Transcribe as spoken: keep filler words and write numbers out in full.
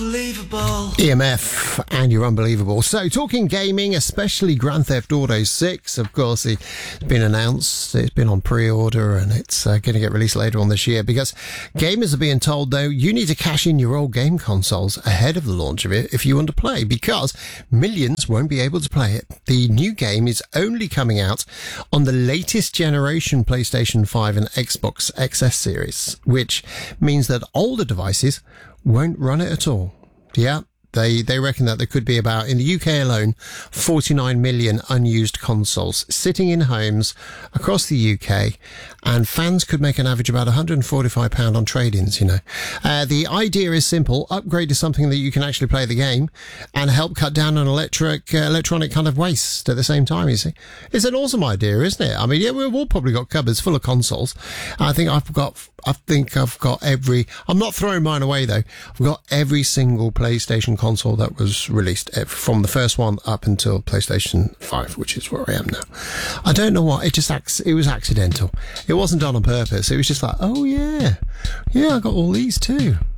unbelievable. E M F and you're unbelievable. So, talking gaming, especially Grand Theft Auto six, of course, it's been announced, it's been on pre-order, and it's uh, going to get released later on this year, because gamers are being told, though, you need to cash in your old game consoles ahead of the launch of it if you want to play, because millions won't be able to play it. The new game is only coming out on the latest generation PlayStation five and Xbox X S series, which means that older devices won't run it at all. Yeah, they they reckon that there could be about, in the U K alone, forty-nine million unused consoles sitting in homes across the U K, and fans could make an average about one hundred forty-five pounds on trade-ins, you know. Uh, the idea is simple: upgrade to something that you can actually play the game and help cut down on electric uh, electronic kind of waste at the same time, you see. It's an awesome idea, isn't it? I mean, yeah, we've all probably got cupboards full of consoles. I think I've got I think I've got every... I'm not throwing mine away, though. I've got every single PlayStation console that was released, from the first one up until PlayStation five, which is where I am now. I don't know what... It just... It was accidental. It wasn't done on purpose. It was just like, oh, yeah. Yeah, I got all these, too.